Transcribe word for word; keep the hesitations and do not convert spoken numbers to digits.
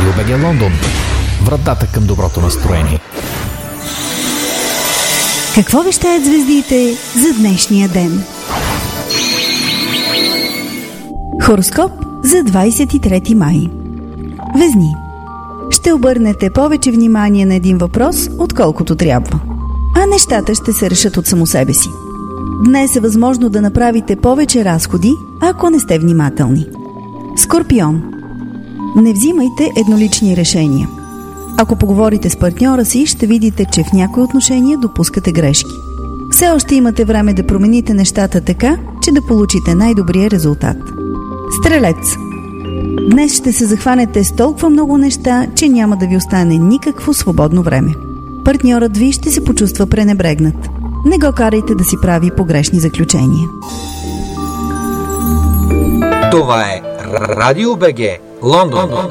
Радио БГ Лондон. Вратата към доброто настроение. Какво вещаят звездите за днешния ден? Хороскоп за двадесет и трети май. Везни. Ще обърнете повече внимание на един въпрос, отколкото трябва. А нещата ще се решат от само себе си. Днес е възможно да направите повече разходи, ако не сте внимателни. Скорпион. Не взимайте еднолични решения. Ако поговорите с партньора си, ще видите, че в някои отношения допускате грешки. Все още имате време да промените нещата така, че да получите най-добрия резултат. Стрелец. Днес ще се захванете с толкова много неща, че няма да ви остане никакво свободно време. Партньорът ви ще се почувства пренебрегнат. Не го карайте да си прави погрешни заключения. Това е Радио БГ Лондон.